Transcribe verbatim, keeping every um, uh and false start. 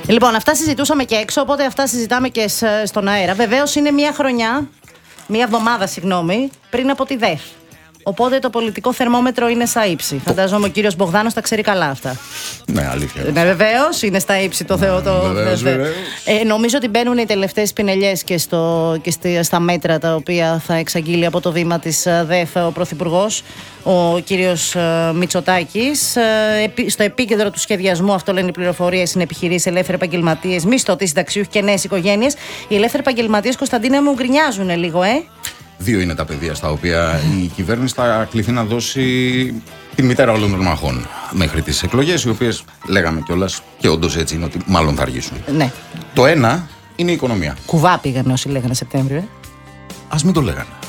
Λοιπόν, αυτά συζητούσαμε και έξω, οπότε αυτά συζητάμε και στον αέρα. Βεβαίως είναι μία χρονιά, μία εβδομάδα, συγγνώμη, πριν από τη ΔΕΘ. Οπότε το πολιτικό θερμόμετρο είναι στα ύψη. Φαντάζομαι ο κύριος Μπογδάνος τα ξέρει καλά αυτά. Ναι, αλήθεια. Ναι, βεβαίως είναι στα ύψη το Θεό. Το... Βεβαίως, βεβαίως. Ε, νομίζω ότι μπαίνουν οι τελευταίες πινελιές και, στο, και στη, στα μέτρα τα οποία θα εξαγγείλει από το βήμα της ΔΕΘ ο Πρωθυπουργός, ο κύριος Μητσοτάκης. Στο επίκεντρο του σχεδιασμού, αυτό λένε οι πληροφορίες, είναι επιχειρήσεις, ελεύθεροι επαγγελματίες, μισθωτοί, συνταξιούχοι και νέες οικογένειες. Οι ελεύθεροι επαγγελματίες, Κωνσταντίνε μου, γκρινιάζουν λίγο, ε. Δύο είναι τα πεδία στα οποία η κυβέρνηση θα κληθεί να δώσει τη μητέρα όλων των μαχών μέχρι τις εκλογές, οι οποίες λέγαμε κιόλας και όντως έτσι είναι ότι μάλλον θα αργήσουν. Ναι. Το ένα είναι η οικονομία. Κουβά πήγαν όσοι λέγανε Σεπτέμβριο. Ε. Ας μην το λέγανε.